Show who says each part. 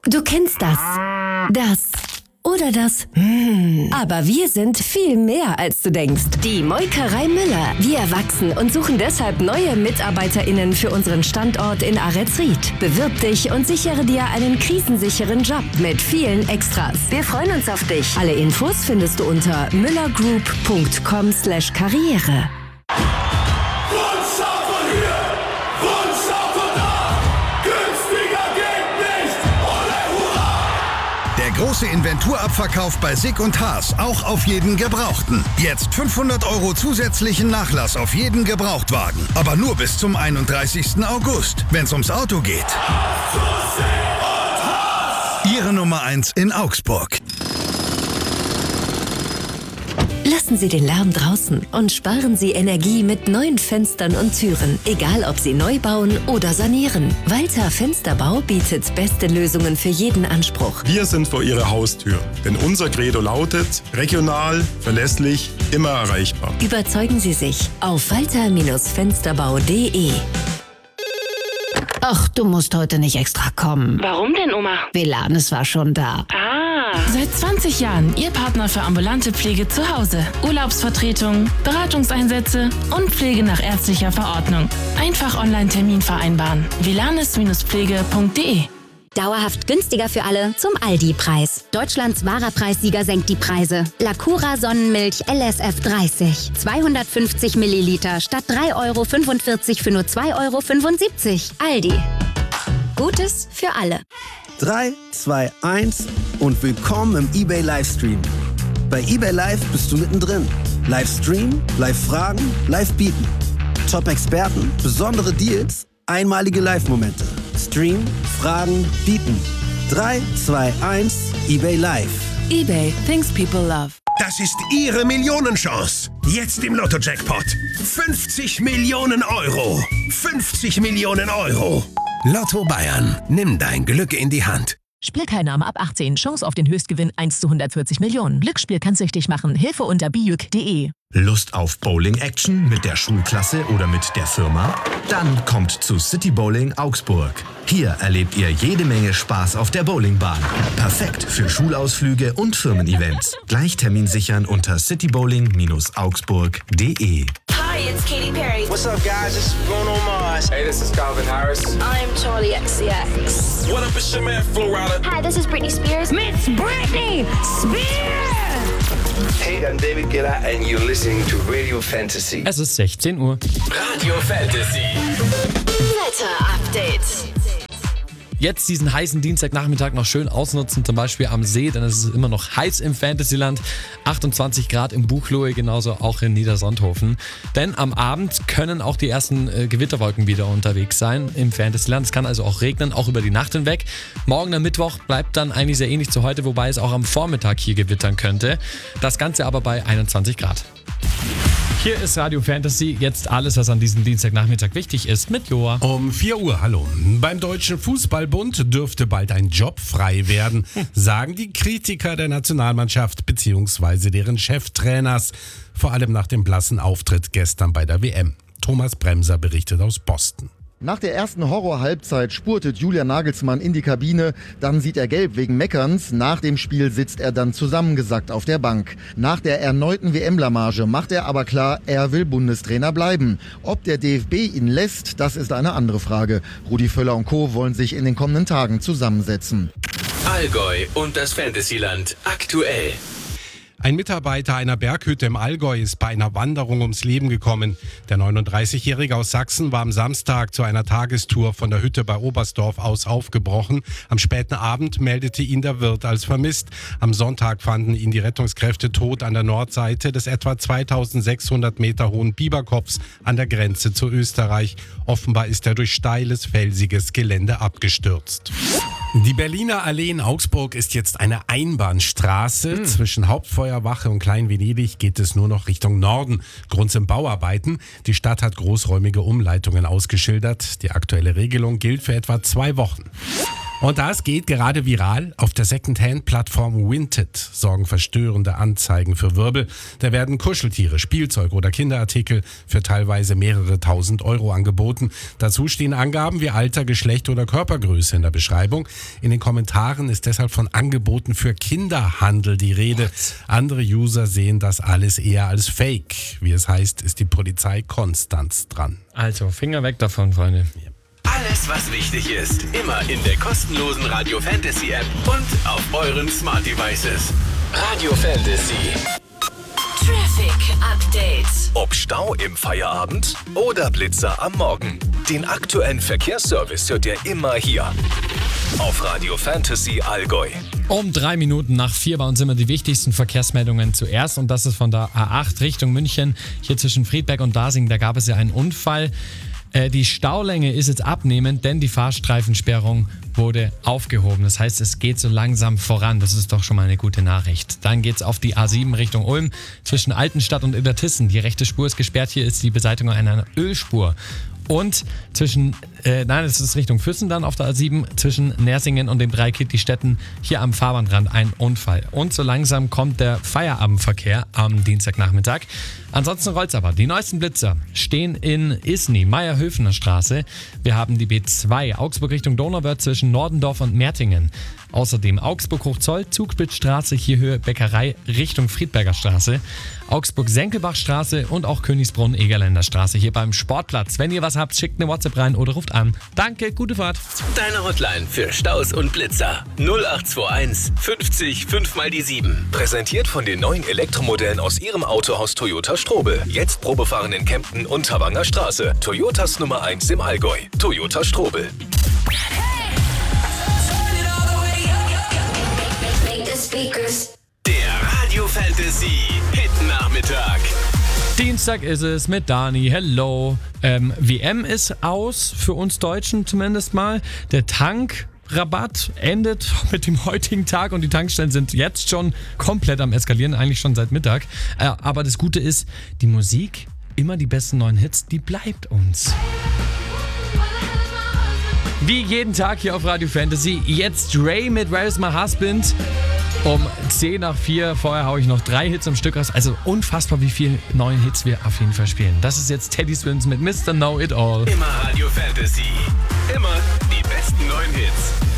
Speaker 1: Du kennst das. Das. Oder das. Aber wir sind viel mehr, als du denkst. Die Molkerei Müller. Wir wachsen und suchen deshalb neue MitarbeiterInnen für unseren Standort in Ahretsried. Bewirb dich und sichere dir einen krisensicheren Job mit vielen Extras. Wir freuen uns auf dich. Alle Infos findest du unter müllergroup.com/karriere.
Speaker 2: Der große Inventurabverkauf bei Sick und Haas, auch auf jeden Gebrauchten. Jetzt 500 € zusätzlichen Nachlass auf jeden Gebrauchtwagen. Aber nur bis zum 31. August, wenn es ums Auto geht. Ihre Nummer 1 in Augsburg.
Speaker 1: Lassen Sie den Lärm draußen und sparen Sie Energie mit neuen Fenstern und Türen. Egal, ob Sie neu bauen oder sanieren. Walter Fensterbau bietet beste Lösungen für jeden Anspruch.
Speaker 3: Wir sind vor Ihrer Haustür. Denn unser Credo lautet: regional, verlässlich, immer erreichbar.
Speaker 1: Überzeugen Sie sich auf walter-fensterbau.de.
Speaker 4: Ach, du musst heute nicht extra kommen.
Speaker 5: Warum denn, Oma?
Speaker 4: Velanes war schon da.
Speaker 5: Seit 20 Jahren Ihr Partner für ambulante Pflege zu Hause. Urlaubsvertretung, Beratungseinsätze und Pflege nach ärztlicher Verordnung. Einfach Online-Termin vereinbaren. velanes-pflege.de.
Speaker 6: Dauerhaft günstiger für alle zum Aldi-Preis. Deutschlands wahrer Preissieger senkt die Preise. Lacura Sonnenmilch LSF 30. 250 Milliliter statt 3,45 € für nur 2,75 €. Aldi. Gutes für alle.
Speaker 7: 3, 2, 1 und willkommen im eBay Livestream. Bei eBay Live bist du mittendrin. Livestream, Live-Fragen, Live-Bieten. Top-Experten, besondere Deals, einmalige Live-Momente. Stream, Fragen, Bieten. 3, 2, 1, eBay Live.
Speaker 5: eBay, things people love.
Speaker 8: Das ist Ihre Millionenchance. Jetzt im Lotto-Jackpot. 50 Millionen €. 50 Millionen €. Lotto Bayern. Nimm dein Glück in die Hand.
Speaker 9: Spielteilnahme ab 18. Chance auf den Höchstgewinn 1 zu 140 Millionen. Glücksspiel kann süchtig machen. Hilfe unter bijuk.de.
Speaker 10: Lust auf Bowling-Action mit der Schulklasse oder mit der Firma? Dann kommt zu City Bowling Augsburg. Hier erlebt ihr jede Menge Spaß auf der Bowlingbahn. Perfekt für Schulausflüge und Firmen-Events. Gleich Termin sichern unter citybowling-augsburg.de.
Speaker 11: Hi, it's Katy Perry.
Speaker 12: What's up, guys? This is Bruno Mars.
Speaker 13: Hey, this is Calvin Harris.
Speaker 11: I'm Charlie XCX.
Speaker 13: What up, it's your man Flo Rida.
Speaker 11: Hi, this is Britney Spears.
Speaker 4: It's Britney Spears!
Speaker 12: Hey, I'm David Guetta and you're listening to Radio Fantasy.
Speaker 14: Es ist 16 Uhr.
Speaker 13: Radio Fantasy.
Speaker 1: Wetter-Update.
Speaker 14: Jetzt diesen heißen Dienstagnachmittag noch schön ausnutzen, zum Beispiel am See, denn es ist immer noch heiß im Fantasyland. 28 Grad im Buchloe, genauso auch in Niedersonthofen. Denn am Abend können auch die ersten Gewitterwolken wieder unterwegs sein im Fantasyland. Es kann also auch regnen, auch über die Nacht hinweg. Morgen am Mittwoch bleibt dann eigentlich sehr ähnlich zu heute, wobei es auch am Vormittag hier gewittern könnte. Das Ganze aber bei 21 Grad. Hier ist Radio Fantasy, jetzt alles, was an diesem Dienstagnachmittag wichtig ist, mit Joa.
Speaker 15: Um 4 Uhr, hallo. Beim Deutschen Fußballbund dürfte bald ein Job frei werden, sagen die Kritiker der Nationalmannschaft bzw. deren Cheftrainers. Vor allem nach dem blassen Auftritt gestern bei der WM. Thomas Bremser berichtet aus Boston.
Speaker 16: Nach der ersten Horror-Halbzeit spurtet Julian Nagelsmann in die Kabine, dann sieht er gelb wegen Meckerns, nach dem Spiel sitzt er dann zusammengesackt auf der Bank. Nach der erneuten WM-Blamage macht er aber klar, er will Bundestrainer bleiben. Ob der DFB ihn lässt, das ist eine andere Frage. Rudi Völler und Co. wollen sich in den kommenden Tagen zusammensetzen.
Speaker 13: Allgäu und das Fantasyland aktuell.
Speaker 15: Ein Mitarbeiter einer Berghütte im Allgäu ist bei einer Wanderung ums Leben gekommen. Der 39-Jährige aus Sachsen war am Samstag zu einer Tagestour von der Hütte bei Oberstdorf aus aufgebrochen. Am späten Abend meldete ihn der Wirt als vermisst. Am Sonntag fanden ihn die Rettungskräfte tot an der Nordseite des etwa 2600 Meter hohen Biberkopfs an der Grenze zu Österreich. Offenbar ist er durch steiles, felsiges Gelände abgestürzt. Die Berliner Allee in Augsburg ist jetzt eine Einbahnstraße. Zwischen Hauptfeuerwache und Klein-Venedig geht es nur noch Richtung Norden. Grund sind Bauarbeiten. Die Stadt hat großräumige Umleitungen ausgeschildert. Die aktuelle Regelung gilt für etwa 2 Wochen. Und das geht gerade viral. Auf der Secondhand-Plattform Vinted sorgen verstörende Anzeigen für Wirbel. Da werden Kuscheltiere, Spielzeug oder Kinderartikel für teilweise mehrere tausend Euro angeboten. Dazu stehen Angaben wie Alter, Geschlecht oder Körpergröße in der Beschreibung. In den Kommentaren ist deshalb von Angeboten für Kinderhandel die Rede. Andere User sehen das alles eher als Fake. Wie es heißt, ist die Polizei konstant dran.
Speaker 14: Also, Finger weg davon, Freunde.
Speaker 13: Alles, was wichtig ist, immer in der kostenlosen Radio Fantasy App und auf euren Smart Devices. Radio Fantasy.
Speaker 1: Traffic Update.
Speaker 17: Ob Stau im Feierabend oder Blitzer am Morgen. Den aktuellen Verkehrsservice hört ihr immer hier. Auf Radio Fantasy Allgäu.
Speaker 14: Um 3 Minuten nach 4 bei uns immer die wichtigsten Verkehrsmeldungen zuerst. Und das ist von der A8 Richtung München. Hier zwischen Friedberg und Dasing, da gab es ja einen Unfall. Die Staulänge ist jetzt abnehmend, denn die Fahrstreifensperrung wurde aufgehoben. Das heißt, es geht so langsam voran. Das ist doch schon mal eine gute Nachricht. Dann geht's auf die A7 Richtung Ulm. Zwischen Altenstadt und Illertissen. Die rechte Spur ist gesperrt. Hier ist die Beseitigung einer Ölspur. Und zwischen, das ist Richtung Füssen dann auf der A7, zwischen Nersingen und den 3 Kitti-Städten, hier am Fahrbahnrand ein Unfall. Und so langsam kommt der Feierabendverkehr am Dienstagnachmittag. Ansonsten rollt's aber. Die neuesten Blitzer stehen in Isny, Meierhöfener Straße. Wir haben die B2, Augsburg Richtung Donauwörth zwischen Nordendorf und Mertingen. Außerdem Augsburg-Hochzoll, Zugspitzstraße, hier Höhe Bäckerei Richtung Friedberger Straße. Augsburg-Senckelbachstraße und auch Königsbrunn-Egerländer Straße hier beim Sportplatz. Wenn ihr was habt, schickt eine WhatsApp rein oder ruft an. Danke, gute Fahrt.
Speaker 13: Deine Hotline für Staus und Blitzer. 0821 50 5 mal die 7.
Speaker 17: Präsentiert von den neuen Elektromodellen aus ihrem Autohaus Toyota Strobel. Jetzt Probefahren in Kempten und Thawanger Straße. Toyotas Nummer 1 im Allgäu. Toyota Strobel.
Speaker 13: Der Radio Fantasy Hit Nachmittag.
Speaker 14: Dienstag ist es mit Dani. Hello. WM ist aus, für uns Deutschen zumindest mal. Der Tankrabatt endet mit dem heutigen Tag und die Tankstellen sind jetzt schon komplett am Eskalieren, eigentlich schon seit Mittag. Aber das Gute ist, die Musik, immer die besten neuen Hits, die bleibt uns. Wie jeden Tag hier auf Radio Fantasy. Jetzt Dre mit Where's My Husband. Um 10 nach 4. Vorher haue ich noch 3 Hits am Stück raus. Also unfassbar, wie viele neuen Hits wir auf jeden Fall spielen. Das ist jetzt Teddy Swims mit Mr. Know It All.
Speaker 13: Immer Radio Fantasy. Immer die besten neuen Hits.